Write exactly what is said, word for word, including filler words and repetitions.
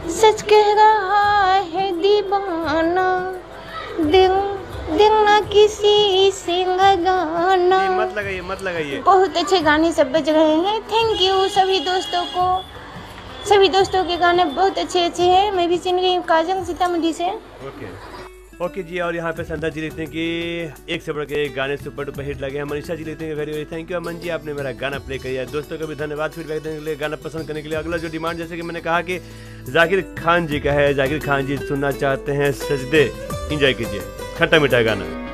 सच कह रहा है दीवाना, दिल दिल ना किसी से लगाना। मत लगाइए मत लगाइए। बहुत अच्छे गाने सब बज रहे हैं। थैंक यू सभी दोस्तों को, सभी दोस्तों के गाने बहुत अच्छे अच्छे हैं। मैं भी सुन रही हूँ काजल सीतामढ़ी से। ओके ओके जी। और यहाँ पे संध्या जी लिखते हैं कि एक से बढ़ के एक गाने सुपर डुपर हिट लगे हैं। मनीषा जी लिखते हैं very very thank you Aman ji, आपने मेरा गाना प्ले किया। दोस्तों का भी धन्यवाद फीडबैक देने के लिए, गाना पसंद करने के लिए। अगला जो डिमांड, जैसे कि मैंने कहा कि जाकिर खान जी का है, जाकिर खान जी सुनना चाहते हैं सजदे। एंजॉय कीजिए खट्टा मीठा गाना।